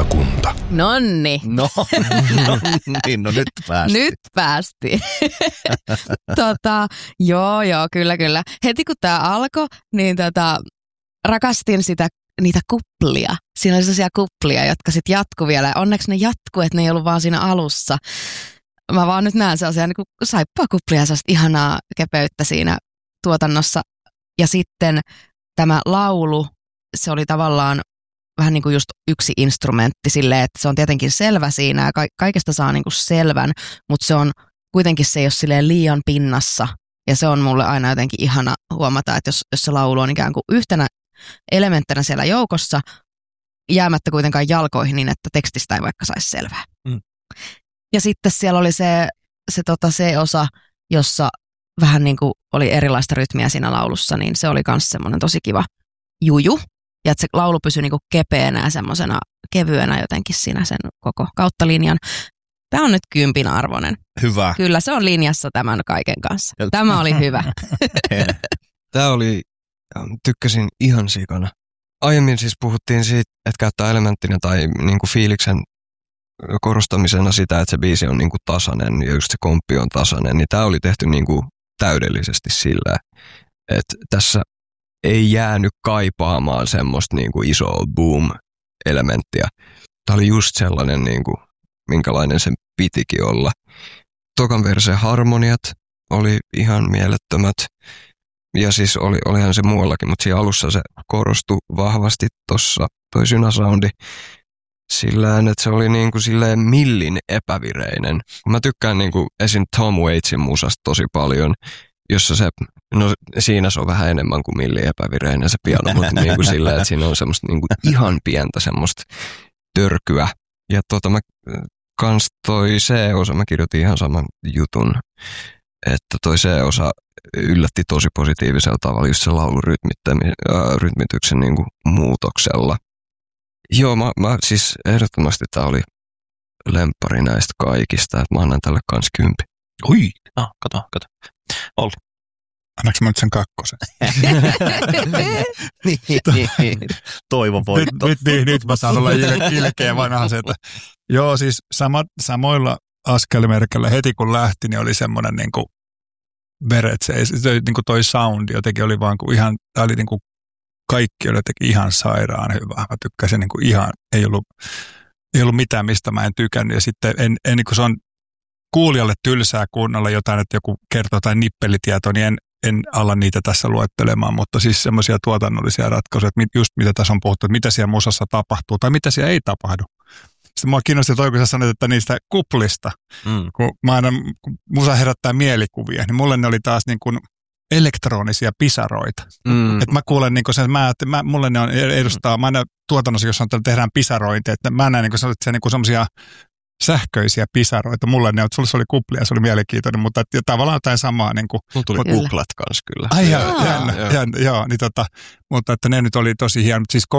Maakunta. Nonni. No niin, no nyt päästiin. Nyt päästiin. Joo, kyllä. Heti kun tää alkoi, niin rakastin niitä kuplia. Siinä oli sellaisia kuplia, jotka sitten jatku vielä. Onneksi ne jatkuu, että ne ei ollut vaan siinä alussa. Mä vaan nyt näen sellaisia niin saippua-kuplia ja sellaista ihanaa kepeyttä siinä tuotannossa. Ja sitten tämä laulu, se oli tavallaan vähän niin kuin just yksi instrumentti silleen, että se on tietenkin selvä siinä ja kaikesta saa niin kuin selvän, mutta se on kuitenkin se ei ole silleen liian pinnassa. Ja se on mulle aina jotenkin ihana huomata, että jos se laulu on ikään kuin yhtenä elementtinä siellä joukossa, jäämättä kuitenkaan jalkoihin niin, että tekstistä ei vaikka saisi selvää. Mm. Ja sitten siellä oli se osa, jossa vähän niin kuin oli erilaista rytmiä siinä laulussa, niin se oli myös semmoinen tosi kiva juju. Ja että se laulu pysyi niin kuin kepeänä ja semmoisena kevyenä jotenkin siinä sen koko kautta linjan. Tämä on nyt 10 arvoinen. Hyvä. Kyllä se on linjassa tämän kaiken kanssa. Tämä oli hyvä. Tämä oli, tykkäsin ihan sikana. Aiemmin siis puhuttiin siitä, että käyttää elementtinä tai niinku fiiliksen korostamisena sitä, että se biisi on niinku tasainen ja just se komppi on tasainen. Niin tämä oli tehty niinku täydellisesti sillä, että tässä ei jäänyt kaipaamaan semmoista niinku isoa boom-elementtiä. Tämä oli just sellainen, niinku, minkälainen sen pitikin olla. Tokan verseen harmoniat oli ihan mielettömät. Ja siis olihan se muuallakin, mutta siinä alussa se korostui vahvasti tuossa toi synäsoundi sillään, että se oli niinku silleen millin epävireinen. Mä tykkään niinku esim. Tom Waitsin musasta tosi paljon, jossa siinä se on vähän enemmän kuin millin epävireinen se piano, mutta niinku silleen, että siinä on semmoista niinku ihan pientä semmoista törkyä. Ja mä kans toi C-osa, mä kirjoitin ihan saman jutun, että toi C-osa yllätti tosi positiivisella tavalla just se laulun rytmityksen niin kuin muutoksella. Joo, mä siis ehdottomasti tää oli lemppari näistä kaikista, että mä annan tälle kans 10. Ui, kato. Olli. Annaks mä nyt sen 2? Niin. Toivon voitto. Nyt mä saan olla ilkeä vanha se, että joo, siis samoilla askelmerkillä heti kun lähti, niin oli semmoinen niinku veret, se niinku toi soundi jotenkin oli vaan kuin ihan, tää oli niinku kaikki oli jotenkin ihan sairaan hyvä. Mä tykkäsin niinku ihan, ei ollut mitään, mistä mä en tykännyt. Ja sitten en kun se on kuulijalle tylsää kuunnella jotain, että joku kertoo jotain nippelitietoa, niin en ala niitä tässä luettelemaan, mutta siis semmoisia tuotannollisia ratkaisuja, että just mitä tässä on puhuttu, että mitä siellä musassa tapahtuu tai mitä siellä ei tapahdu. Sitten mua kiinnosti toi, kun sä sanoit, että niistä kuplista, kun musa herättää mielikuvia, niin mulle ne oli taas niin kuin elektronisia pisaroita. Että mä kuulen niin kuin sen, mulle ne on edustaa, mä aina tuotannossa, jos tehdään pisarointia, että mä näen niin kuin niin semmoisia sähköisiä pisaroita. Mulle ne, sulla se oli kuplia, se oli mielenkiintoinen, mutta tavallaan jotain samaa. Niin kuin, mulla tuli kuklat kanssa kyllä. Ai joo, niin mutta että ne nyt oli tosi hieno. Siis